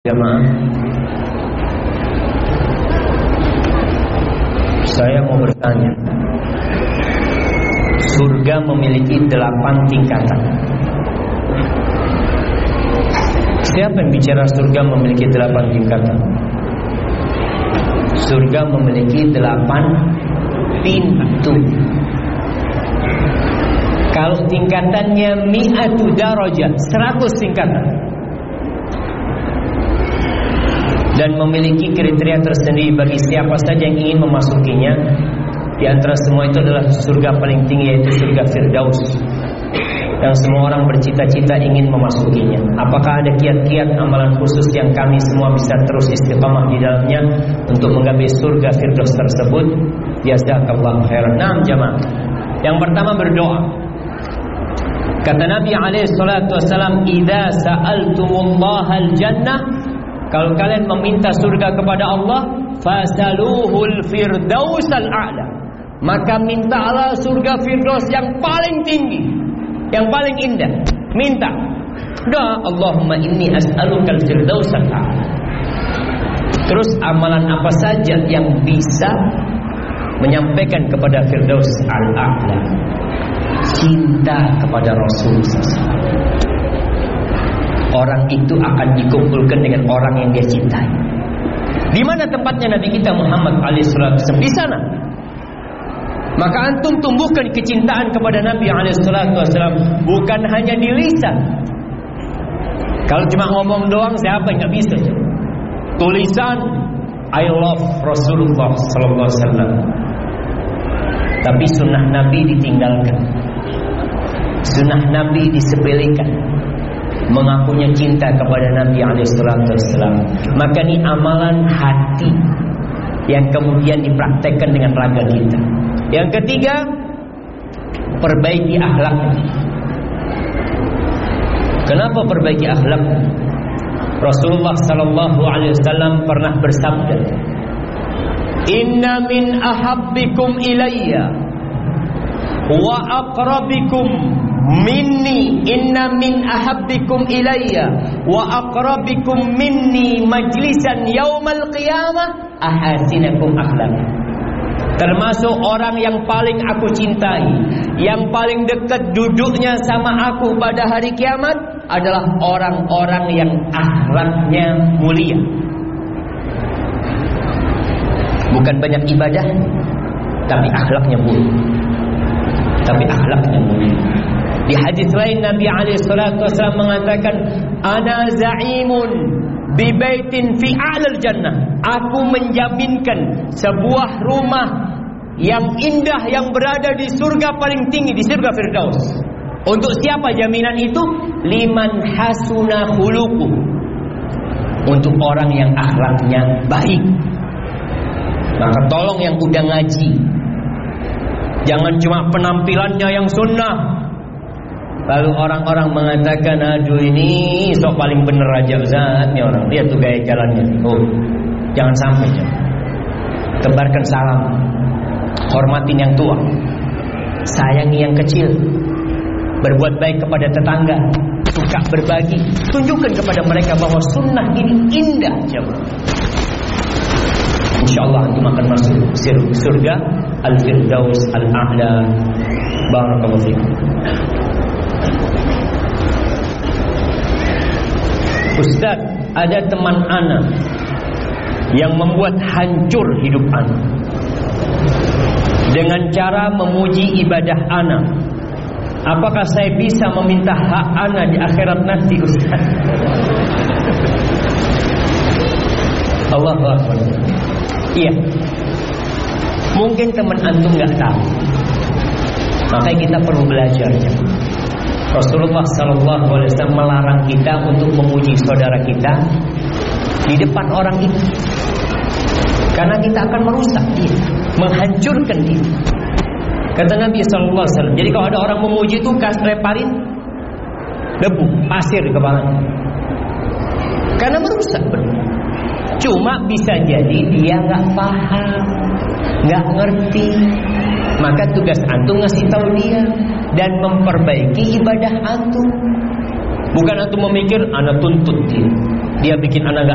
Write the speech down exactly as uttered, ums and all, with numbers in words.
Jemaah, saya mau bertanya. Surga memiliki delapan tingkatan. Siapa yang bicara surga memiliki delapan tingkatan? Surga memiliki delapan pintu. Kalau tingkatannya mi'atu darajah, seratus tingkatan. Dan memiliki kriteria tersendiri bagi siapa saja yang ingin memasukinya. Di antara semua itu adalah surga paling tinggi, yaitu surga Firdaus, yang semua orang bercita-cita ingin memasukinya. Apakah ada kiat-kiat amalan khusus yang kami semua bisa terus istiqamah di dalamnya untuk menggapai surga Firdaus tersebut? Jazakallahu khairan. Naam jamaah. Yang pertama berdoa. Kata Nabi alaihi salatu wasallam, "Idza sa'altumullahal jannah", kalau kalian meminta surga kepada Allah, fasaluhul firdausal a'la, maka mintalah surga Firdaus yang paling tinggi, yang paling indah. Minta. Doa, Allahumma inni as'alukal firdausal a'la. Terus amalan apa saja yang bisa menyampaikan kepada Firdaus al-a'la? Cinta kepada Rasul sallallahu alaihi wasallam. Orang itu akan dikumpulkan dengan orang yang dia cintai. Di mana tempatnya Nabi kita Muhammad alaihi wasallam? Di sana. Maka antum tumbuhkan kecintaan kepada Nabi alaihi wasallam bukan hanya di lisan. Kalau cuma ngomong doang, siapa yang nggak bisa? Tulisan I love Rasulullah sallallahu alaihi wasallam. Tapi sunnah Nabi ditinggalkan. Sunnah Nabi disepelekan. Mengakunya cinta kepada Nabi alaihi wasallam. Maka ini amalan hati yang kemudian dipraktekkan dengan raga kita. Yang ketiga, perbaiki akhlak. Kenapa perbaiki akhlak? Rasulullah sallallahu alaihi wasallam pernah bersabda, "Inna min ahabbikum ilayya wa aqrabikum minni, inna min ahabbikum ilayya wa aqrabikum minni majlisan yaumal qiyamah ahasinakum akhlaq." Termasuk orang yang paling aku cintai, yang paling dekat duduknya sama aku pada hari kiamat adalah orang-orang yang akhlaknya mulia. Bukan banyak ibadah, tapi akhlaknya mulia. Tapi akhlaknya mulia. Di hadis lain Nabi alaihi salatu wasallam mengatakan, "Ana za'imun bi baitin fi a'lal jannah." Aku menjaminkan sebuah rumah yang indah yang berada di surga paling tinggi, di surga Firdaus. Untuk siapa jaminan itu? Liman hasuna khuluquh. Untuk orang yang akhlaknya baik. Maka tolong yang udah ngaji, jangan cuma penampilannya yang sunnah. Lalu orang-orang mengatakan, aduh ini sok paling bener aja Ustaz, nih orang, lihat tuh gaya jalannya. Oh, jangan sampai jangan. Tebarkan salam, hormatin yang tua, sayangi yang kecil, berbuat baik kepada tetangga, suka berbagi. Tunjukkan kepada mereka bahwa sunnah ini indah jemaah. InsyaAllah antum akan masuk surga Al-Firdaus Al-A'la. Barakallahu fikum. Ustaz, ada teman ana yang membuat hancur hidup ana dengan cara memuji ibadah ana. Apakah saya bisa meminta hak ana di akhirat nanti, Ustaz? Allahu Akbar. Iya. Mungkin teman antum nggak tahu. Makanya kita perlu belajar. Rasulullah sallallahu alaihi wasallam melarang kita untuk memuji saudara kita di depan orang itu, karena kita akan merusak dia, menghancurkan dia. Kata Nabi sallallahu alaihi wasallam, jadi kalau ada orang memuji itu kas leparin debu, pasir di kepalanya, karena merusak benar. Cuma bisa jadi dia nggak paham, nggak ngerti. Maka tugas antum ngasih tahu dia dan memperbaiki ibadah antum. Bukan antum memikir anak tuntut dia, dia bikin anak